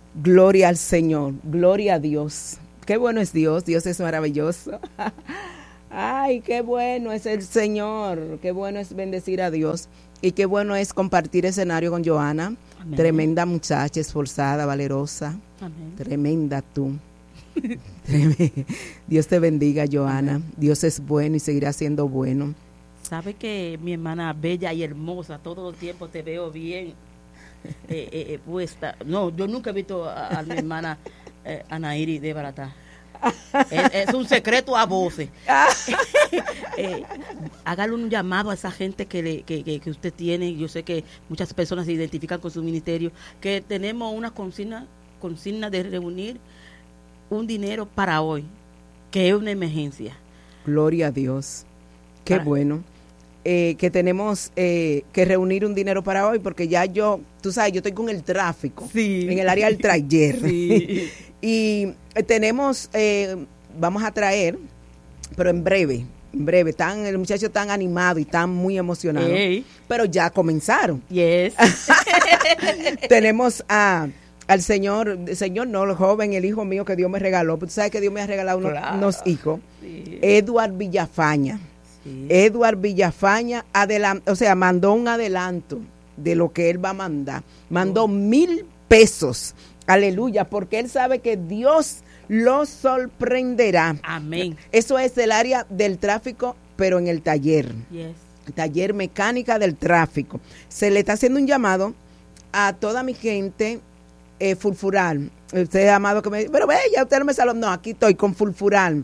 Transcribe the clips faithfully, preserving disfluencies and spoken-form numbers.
Gloria al Señor, gloria a Dios. Qué bueno es Dios, Dios es maravilloso. Ay, qué bueno es el Señor, qué bueno es bendecir a Dios y qué bueno es compartir escenario con Johanna. Amén. Tremenda muchacha, esforzada, valerosa. Amén. Tremenda tú. Dios te bendiga, Johanna. Amén. Dios es bueno y seguirá siendo bueno. Sabe que mi hermana bella y hermosa, todo el tiempo te veo bien eh, eh, eh, puesta. No, yo nunca he visto a, a mi hermana eh, Anaíri de barata. Es, es un secreto a voces. eh, hágale un llamado a esa gente que, le, que, que, que usted tiene. Yo sé que muchas personas se identifican con su ministerio, que tenemos una consigna, consigna de reunir un dinero para hoy, que es una emergencia. Gloria a Dios. Qué para, bueno. Eh, que tenemos eh, que reunir un dinero para hoy, porque ya yo, tú sabes, yo estoy con el tráfico, sí, en el área del taller. Sí. Y tenemos, eh, vamos a traer, pero en breve, en breve, tan, el muchacho tan animado y tan muy emocionado, hey. Pero ya comenzaron. Yes. Tenemos a... al señor, señor no, el joven, el hijo mío que Dios me regaló, tú sabes que Dios me ha regalado unos, claro. unos hijos, sí. Edward Villafaña. Sí. Edward Villafaña, adelant, o sea, mandó un adelanto de lo que él va a mandar. Mandó oh. mil pesos. Aleluya, porque él sabe que Dios lo sorprenderá. Amén. Eso es el área del tráfico, pero en el taller. Yes. Taller mecánica del tráfico. Se le está haciendo un llamado a toda mi gente eh, fulfural. Usted, amado, que me dice, pero bella, usted no me saludó. No, aquí estoy con fulfural.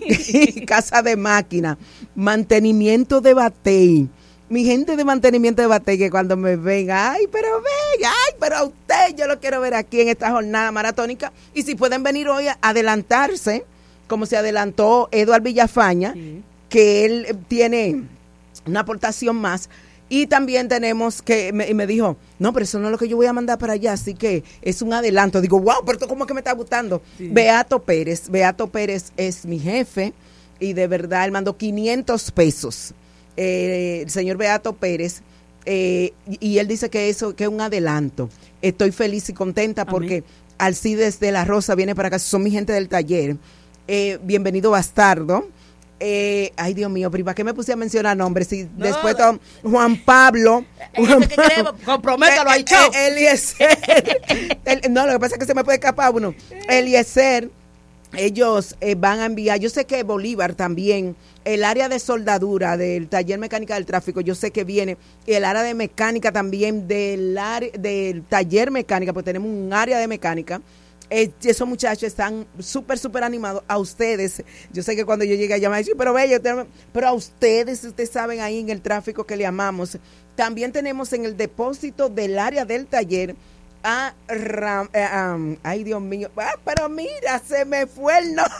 Casa de máquina. Mantenimiento de batey. Mi gente de mantenimiento de batey, que cuando me ven, ay, pero bella, ay, pero a usted yo lo quiero ver aquí en esta jornada maratónica. Y si pueden venir hoy a adelantarse, como se adelantó Eduardo Villafaña, sí. que él tiene una aportación más. Y también tenemos que, me, me dijo, no, pero eso no es lo que yo voy a mandar para allá, así que es un adelanto. Digo, wow, pero esto como que me está gustando. Sí. Beato Pérez, Beato Pérez es mi jefe y de verdad él mandó quinientos pesos. Eh, el señor Beato Pérez, eh, y, y él dice que eso, que es un adelanto. Estoy feliz y contenta porque Amén. Alcides de la Rosa viene para acá, son mi gente del taller. Eh, bienvenido Bastardo. Eh, ay, Dios mío, ¿para qué me puse a mencionar nombres? Si no, después todo, Juan Pablo. Juan Pablo comprométalo ahí, chao. Eliezer. el, no, lo que pasa es que se me puede escapar uno. Eliezer, ellos eh, van a enviar, yo sé que Bolívar también, el área de soldadura del taller mecánica del tráfico, yo sé que viene, y el área de mecánica también del, área, del taller mecánica, porque tenemos un área de mecánica. Eh, esos muchachos están súper, súper animados. A ustedes, yo sé que cuando yo llegue a llamar, pero bello, pero a ustedes, ustedes saben ahí en el tráfico que le amamos. También tenemos en el depósito del área del taller a Ram, eh, um, ay Dios mío, ah, pero mira, se me fue el no.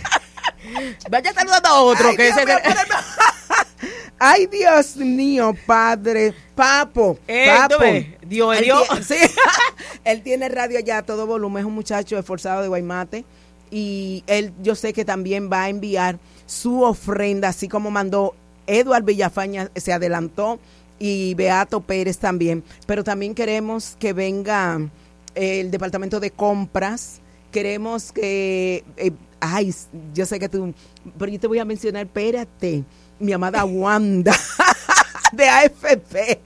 Vaya saludando a otro. Ay, que Dios, ese mío, de... ay, Dios mío, padre, Papo, eh, Papo. Dios, él, Dios. Tiene, sí, él tiene radio ya a todo volumen, es un muchacho esforzado de Guaymate y él, yo sé que también va a enviar su ofrenda, así como mandó Eduardo Villafaña, se adelantó, y Beato Pérez también, pero también queremos que venga el departamento de compras, queremos que, eh, ay, yo sé que tú, pero yo te voy a mencionar, espérate, mi amada Wanda, de A F P,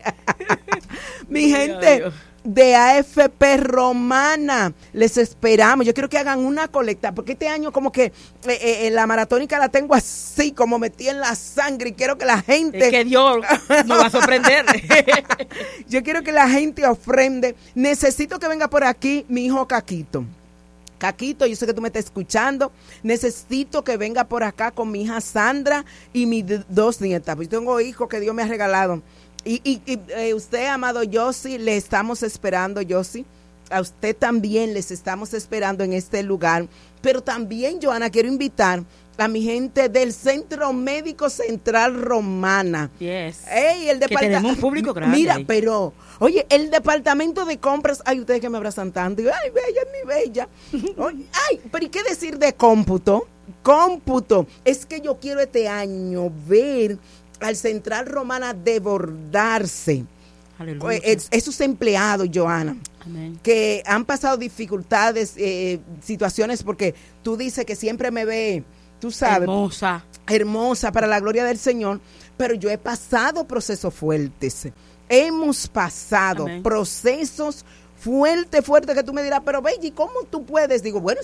mi gente de A F P Romana, les esperamos. Yo quiero que hagan una colecta, porque este año como que eh, eh, la maratónica la tengo así, como metí en la sangre, y quiero que la gente... Es que Dios nos va a sorprender. Yo quiero que la gente ofrende. Necesito que venga por aquí mi hijo Caquito. Caquito, yo sé que tú me estás escuchando. Necesito que venga por acá con mi hija Sandra y mis dos nietas. Pues yo tengo hijos que Dios me ha regalado. Y, y, y eh, usted, amado Yossi, le estamos esperando, Yossi. A usted también les estamos esperando en este lugar. Pero también, Johanna, quiero invitar a mi gente del Centro Médico Central Romana. Yes. Ey, el que tenemos un público grande. Mira, ahí. Pero, oye, el departamento de compras, ay, ustedes que me abrazan tanto. Ay, bella, mi bella. Oye, ay, pero ¿y qué decir de cómputo? Cómputo. Es que yo quiero este año ver al Central Romana desbordarse. Aleluya. Es, esos empleados, Johanna. Amén. que han pasado dificultades, eh, situaciones, porque tú dices que siempre me ve, tú sabes, hermosa, hermosa para la gloria del Señor, pero yo he pasado procesos fuertes. Hemos pasado Amén. procesos fuertes, fuertes, que tú me dirás, pero Benji, ¿cómo tú puedes? Digo, bueno,